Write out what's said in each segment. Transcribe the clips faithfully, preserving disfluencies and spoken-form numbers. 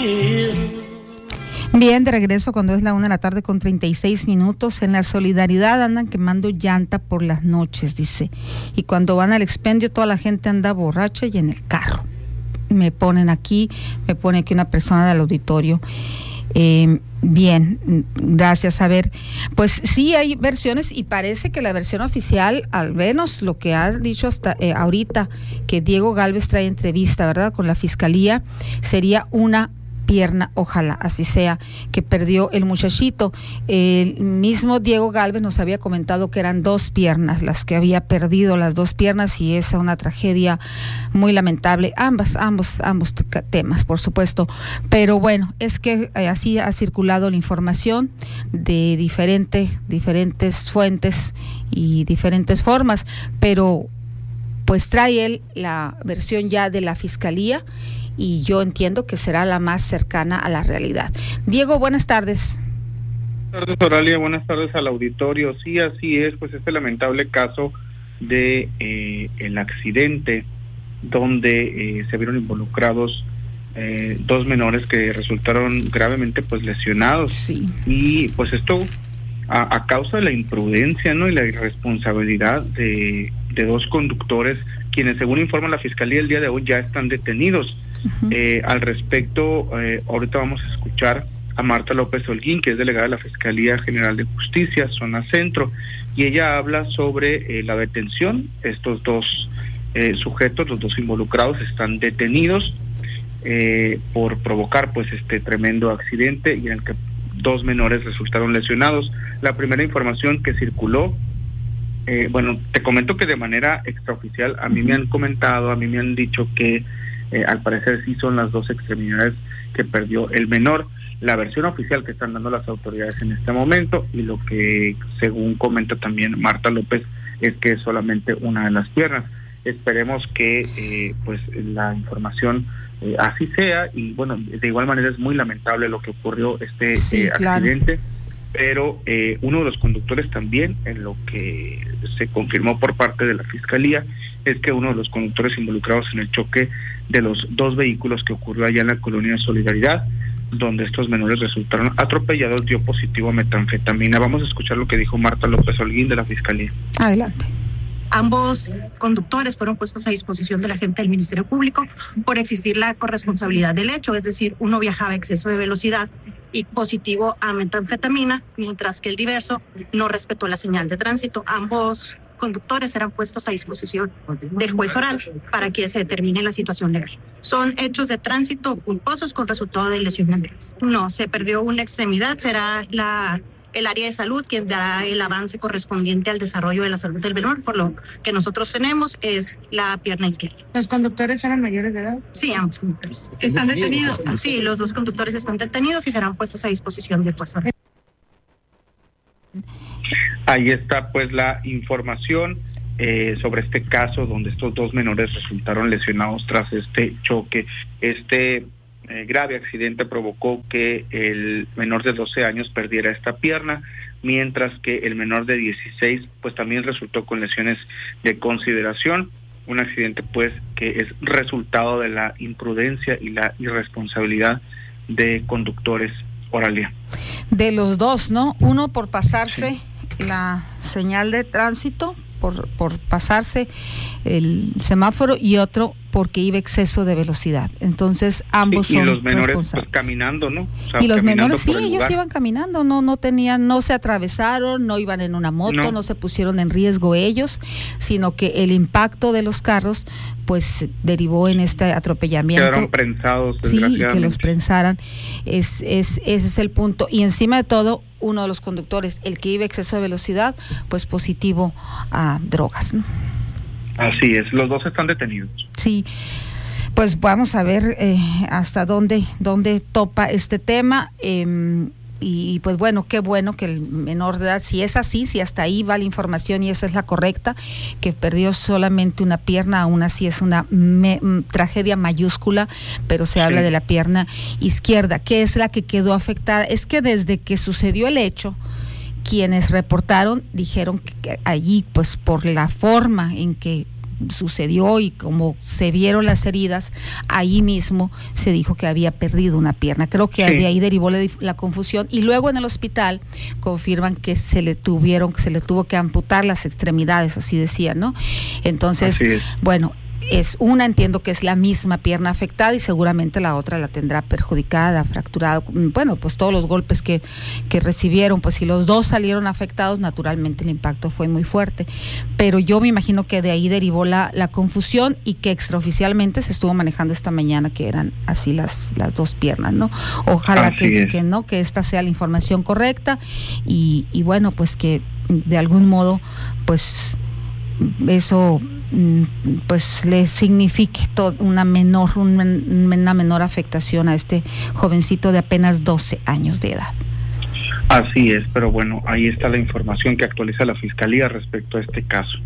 Bien, de regreso cuando es la una de la tarde con treinta y seis minutos. En la Solidaridad andan quemando llanta por las noches, dice. Y cuando van al expendio toda la gente anda borracha y en el carro. Me ponen aquí, me pone aquí una persona del auditorio. Eh, bien, gracias. A ver, pues sí hay versiones y parece que la versión oficial, al menos lo que ha dicho hasta eh, ahorita, que Diego Gálvez trae entrevista, ¿verdad?, con la fiscalía, sería una pierna, ojalá así sea, que perdió el muchachito. El mismo Diego Gálvez nos había comentado que eran dos piernas las que había perdido, las dos piernas, y es una tragedia muy lamentable. Ambas, ambos, ambos temas, por supuesto. Pero bueno, es que eh, así ha circulado la información de diferentes, diferentes fuentes y diferentes formas, pero pues trae él la versión ya de la fiscalía, y yo entiendo que será la más cercana a la realidad. Diego, buenas tardes. Buenas tardes, Oralia, buenas tardes al auditorio. Sí, así es, pues este lamentable caso de eh, el accidente donde eh, se vieron involucrados eh, dos menores que resultaron gravemente pues lesionados. Sí. Y pues esto a, a causa de la imprudencia, ¿no?, y la irresponsabilidad de, de dos conductores, quienes según informa la Fiscalía el día de hoy ya están detenidos. Uh-huh. Eh, al respecto, eh, ahorita vamos a escuchar a Marta López Holguín, que es delegada de la Fiscalía General de Justicia, Zona Centro, y ella habla sobre eh, la detención. Estos dos eh, sujetos, los dos involucrados, están detenidos eh, por provocar pues este tremendo accidente y en el que dos menores resultaron lesionados. La primera información que circuló, eh, bueno, te comento que de manera extraoficial a mí me han comentado, a mí me han dicho que Eh, al parecer sí son las dos extremidades que perdió el menor. La versión oficial que están dando las autoridades en este momento, y lo que según comenta también Marta López, es que es solamente una de las piernas. Esperemos que eh, pues la información eh, así sea, y bueno, de igual manera es muy lamentable lo que ocurrió este sí, eh, claro. accidente, pero eh, uno de los conductores también, en lo que se confirmó por parte de la Fiscalía, es que uno de los conductores involucrados en el choque de los dos vehículos que ocurrió allá en la colonia Solidaridad, donde estos menores resultaron atropellados, dio positivo a metanfetamina. Vamos a escuchar lo que dijo Marta López Holguín de la Fiscalía. Adelante. Ambos conductores fueron puestos a disposición de la gente del Ministerio Público por existir la corresponsabilidad del hecho, es decir, uno viajaba a exceso de velocidad y positivo a metanfetamina, mientras que el diverso no respetó la señal de tránsito. Ambos conductores serán puestos a disposición del juez oral para que se determine la situación legal. Son hechos de tránsito culposos con resultado de lesiones graves. No, se perdió una extremidad, será la el área de salud quien dará el avance correspondiente al desarrollo de la salud del menor, por lo que nosotros tenemos es la pierna izquierda. ¿Los conductores eran mayores de edad? Sí, ambos conductores. ¿Están detenidos? Sí, los dos conductores están detenidos y serán puestos a disposición del juez oral. Ahí está pues la información eh, sobre este caso donde estos dos menores resultaron lesionados tras este choque. Este eh, grave accidente provocó que el menor de doce años perdiera esta pierna, mientras que el menor de dieciséis pues también resultó con lesiones de consideración. Un accidente pues que es resultado de la imprudencia y la irresponsabilidad de conductores. Oralia. De los dos, ¿no? Uno por pasarse sí. la señal de tránsito, por, por pasarse el semáforo, y otro porque iba exceso de velocidad. Entonces ambos sí, y son los menores responsables. Pues, caminando, ¿no? O sea, y los menores sí, ellos lugar. iban caminando, no no tenían, no se atravesaron, no iban en una moto, no. no se pusieron en riesgo ellos, sino que el impacto de los carros pues derivó en este atropellamiento. Quedaron prensados, sí, y que los prensaran. Es, es, ese es el punto. Y encima de todo, uno de los conductores, el que iba a exceso de velocidad, pues positivo a drogas, ¿no? Así es, los dos están detenidos. Sí, pues vamos a ver eh, hasta dónde, dónde topa este tema. Eh, Y pues bueno, qué bueno que el menor de edad, si es así, si hasta ahí va la información y esa es la correcta, que perdió solamente una pierna, aún así es una me, tragedia mayúscula, pero se sí. habla de la pierna izquierda, que es la que quedó afectada. Es que desde que sucedió el hecho, quienes reportaron dijeron que allí, pues por la forma en que sucedió y como se vieron las heridas, ahí mismo se dijo que había perdido una pierna. Creo que sí. De ahí derivó la, la confusión, y luego en el hospital confirman que se le tuvieron, que se le tuvo que amputar las extremidades, así decían, ¿no? Entonces, bueno, es una, entiendo que es la misma pierna afectada, y seguramente la otra la tendrá perjudicada, fracturada. Bueno, pues todos los golpes que, que recibieron, pues si los dos salieron afectados, naturalmente el impacto fue muy fuerte. Pero yo me imagino que de ahí derivó la, la confusión, y que extraoficialmente se estuvo manejando esta mañana que eran así las, las dos piernas, ¿no? Ojalá que, que no, que esta sea la información correcta, y, y bueno, pues que de algún modo, pues eso pues le signifique todo una menor una menor afectación a este jovencito de apenas doce años de edad. Así es, pero bueno, ahí está la información que actualiza la Fiscalía respecto a este caso.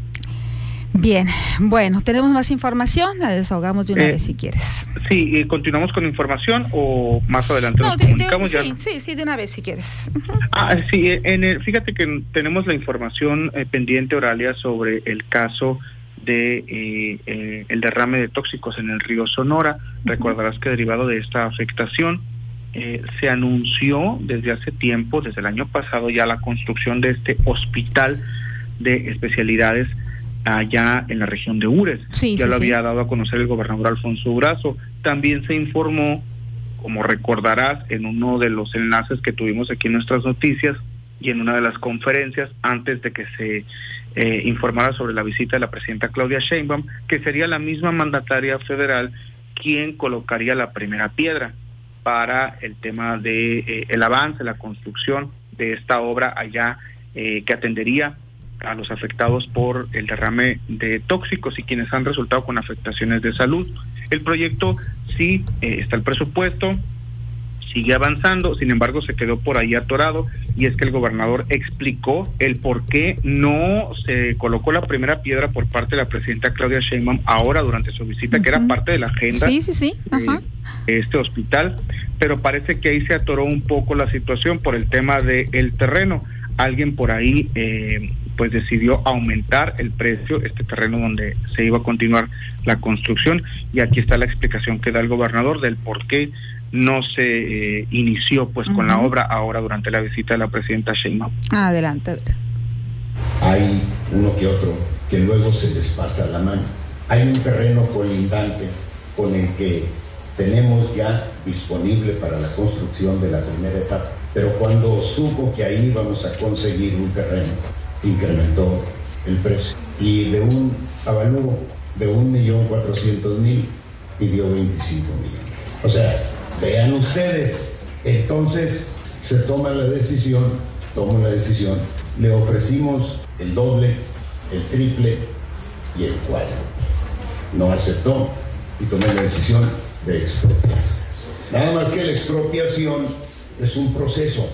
Bien, bueno, tenemos más información, la desahogamos de una eh, vez si quieres. Sí, eh, ¿continuamos con información o más adelante no, nos de, comunicamos? De, ya sí, no? sí, sí, de una vez si quieres. Uh-huh. Ah, sí, en el, fíjate que tenemos la información eh, pendiente, Oralia, sobre el caso de eh, eh, el derrame de tóxicos en el río Sonora. Uh-huh. Recordarás que derivado de esta afectación eh, se anunció desde hace tiempo, desde el año pasado, ya la construcción de este hospital de especialidades allá en la región de Ures. Sí, ya sí, lo sí. había dado a conocer el gobernador Alfonso Durazo. También se informó, como recordarás, en uno de los enlaces que tuvimos aquí en nuestras noticias y en una de las conferencias antes de que se eh, informara sobre la visita de la presidenta Claudia Sheinbaum, que sería la misma mandataria federal quien colocaría la primera piedra para el tema de eh, el avance, la construcción de esta obra allá eh, que atendería a los afectados por el derrame de tóxicos y quienes han resultado con afectaciones de salud. El proyecto sí eh, está el presupuesto, sigue avanzando, sin embargo se quedó por ahí atorado, y es que el gobernador explicó el por qué no se colocó la primera piedra por parte de la presidenta Claudia Sheinbaum ahora durante su visita, uh-huh. que era parte de la agenda sí, sí, sí. Uh-huh. de este hospital, pero parece que ahí se atoró un poco la situación por el tema del terreno. Alguien por ahí eh, pues decidió aumentar el precio, este terreno donde se iba a continuar la construcción, y aquí está la explicación que da el gobernador del por qué no se eh, inició pues uh-huh. con la obra ahora durante la visita de la presidenta Sheinbaum. Adelante. Hay uno que otro que luego se les pasa la mano. Hay un terreno colindante con el que tenemos ya disponible para la construcción de la primera etapa, pero cuando supo que ahí íbamos a conseguir un terreno, incrementó el precio, y de un avalúo de un millón cuatrocientos mil pidió veinticinco millones. O sea, vean ustedes, entonces se toma la decisión, tomó la decisión, le ofrecimos el doble, el triple y el cuádruple. No aceptó y tomé la decisión de expropiación. Nada más que la expropiación es un proceso.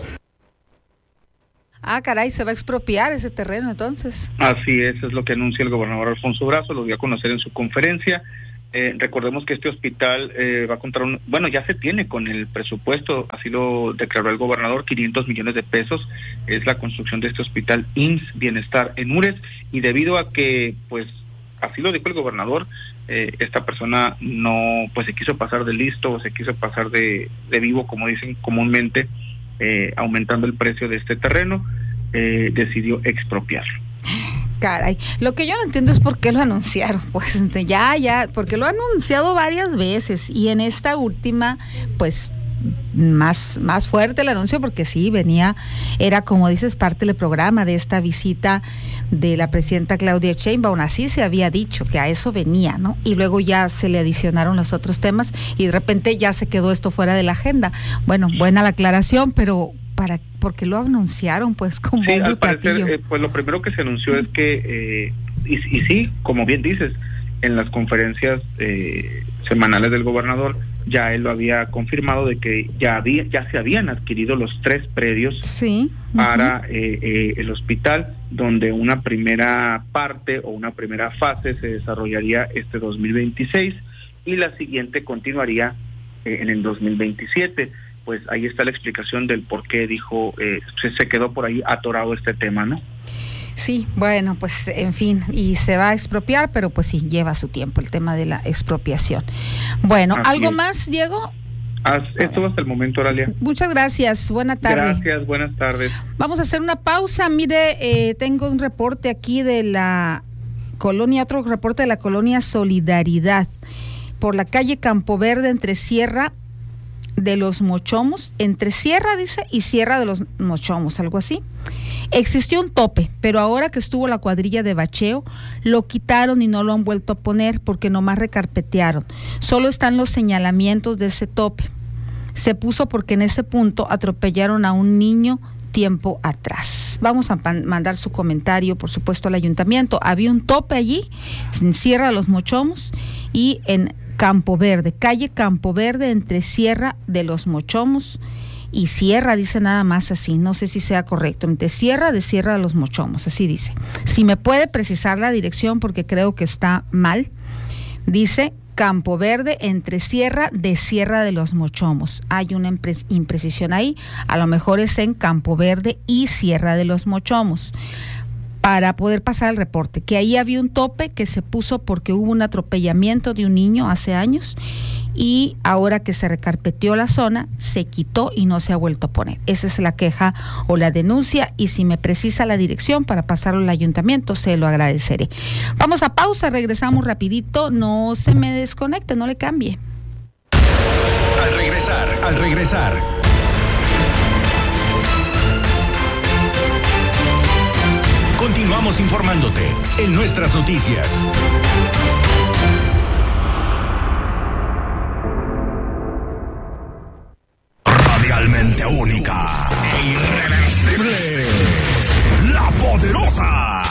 Ah, caray, se va a expropiar ese terreno entonces. Así es, es lo que anuncia el gobernador Alfonso Durazo, lo dio a conocer en su conferencia. Eh, recordemos que este hospital eh, va a contar, un, bueno, ya se tiene con el presupuesto, así lo declaró el gobernador, quinientos millones de pesos, es la construcción de este hospital I M S S Bienestar en Ures, y debido a que, pues, así lo dijo el gobernador, eh, esta persona no, pues se quiso pasar de listo, o se quiso pasar de, de vivo, como dicen comúnmente, eh, aumentando el precio de este terreno, eh, decidió expropiarlo. Caray, lo que yo no entiendo es por qué lo anunciaron, pues ya, ya, porque lo han anunciado varias veces, y en esta última, pues más, más fuerte el anuncio, porque sí, venía, era como dices, parte del programa de esta visita de la presidenta Claudia Sheinbaum, así se había dicho que a eso venía, ¿no? Y luego ya se le adicionaron los otros temas, y de repente ya se quedó esto fuera de la agenda. Bueno, buena la aclaración, pero para porque lo anunciaron pues con sí, bombo al y platillo. parecer, eh, pues lo primero que se anunció es que eh, y, y sí, como bien dices, en las conferencias eh, semanales del gobernador ya él lo había confirmado de que ya había ya se habían adquirido los tres predios sí, para uh-huh. eh, eh, el hospital, donde una primera parte o una primera fase se desarrollaría este dos mil veintiséis y la siguiente continuaría eh, en el dos mil veintisiete. Pues ahí está la explicación del por qué dijo, eh, se, se quedó por ahí atorado este tema, ¿no? Sí, bueno, pues en fin, y se va a expropiar, pero pues sí, lleva su tiempo el tema de la expropiación. Bueno, Así ¿algo es. más, Diego? Esto hasta el momento, Oralia. Muchas gracias, buena tarde. Gracias, buenas tardes. Vamos a hacer una pausa. Mire, eh, tengo un reporte aquí de la colonia, otro reporte de la colonia Solidaridad, por la calle Campo Verde entre Sierra de los Mochomos, entre Sierra, dice, y Sierra de los Mochomos, algo así. Existió un tope, pero ahora que estuvo la cuadrilla de bacheo, lo quitaron y no lo han vuelto a poner porque nomás recarpetearon. Solo están los señalamientos de ese tope. Se puso porque en ese punto atropellaron a un niño tiempo atrás. Vamos a pan- mandar su comentario, por supuesto, al ayuntamiento. Había un tope allí, en Sierra de los Mochomos y en Campo Verde, calle Campo Verde entre Sierra de los Mochomos y Sierra, dice nada más así, no sé si sea correcto, entre Sierra de Sierra de los Mochomos, así dice. Si me puede precisar la dirección porque creo que está mal, dice Campo Verde entre Sierra de Sierra de los Mochomos. Hay una impre- imprecisión ahí, a lo mejor es en Campo Verde y Sierra de los Mochomos. Para poder pasar el reporte, que ahí había un tope que se puso porque hubo un atropellamiento de un niño hace años y ahora que se recarpeteó la zona, se quitó y no se ha vuelto a poner. Esa es la queja o la denuncia, y si me precisa la dirección para pasarlo al ayuntamiento, se lo agradeceré. Vamos a pausa, regresamos rapidito, no se me desconecte, no le cambie. Al regresar, al regresar. Continuamos informándote en nuestras noticias. Radialmente única e irreversible. La Poderosa.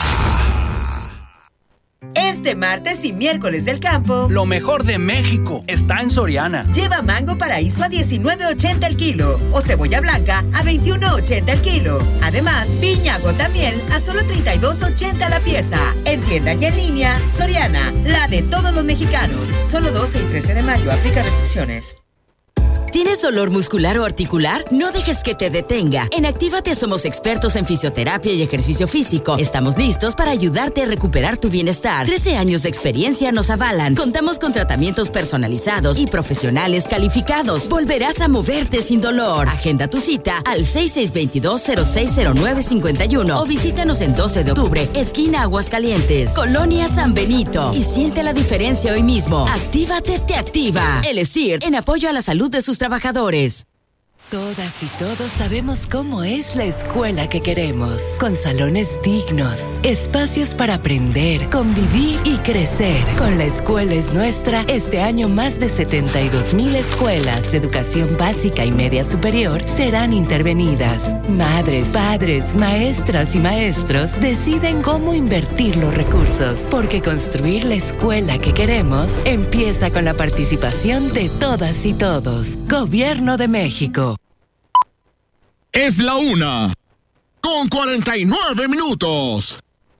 Este martes y miércoles del campo, lo mejor de México está en Soriana. Lleva mango paraíso a diecinueve ochenta el kilo o cebolla blanca a veintiuno ochenta el kilo. Además, piña gota miel a solo treinta y dos ochenta la pieza. En tienda y en línea, Soriana, la de todos los mexicanos. Solo doce y trece de mayo, aplica restricciones. ¿Tienes dolor muscular o articular? No dejes que te detenga. En Actívate somos expertos en fisioterapia y ejercicio físico. Estamos listos para ayudarte a recuperar tu bienestar. trece años de experiencia nos avalan. Contamos con tratamientos personalizados y profesionales calificados. Volverás a moverte sin dolor. Agenda tu cita al seis seis dos dos, cero seis cero nueve cinco uno o visítanos en doce de octubre, esquina Aguascalientes, Colonia San Benito, y siente la diferencia hoy mismo. Actívate te activa. El E S I R, en apoyo a la salud de sus trabajadores. Todas y todos sabemos cómo es la escuela que queremos, con salones dignos, espacios para aprender, convivir y crecer. Con La Escuela es Nuestra, este año más de setenta y dos mil escuelas de educación básica y media superior serán intervenidas. Madres, padres, maestras y maestros deciden cómo invertir los recursos, porque construir la escuela que queremos empieza con la participación de todas y todos. Gobierno de México. Es la una, con cuarenta y nueve minutos.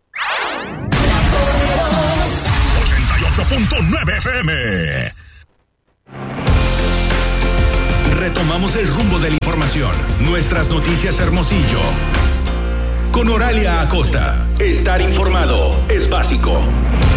ochenta y ocho punto nueve F M. Retomamos el rumbo de la información. Nuestras noticias Hermosillo. Con Oralia Acosta. Estar informado es básico.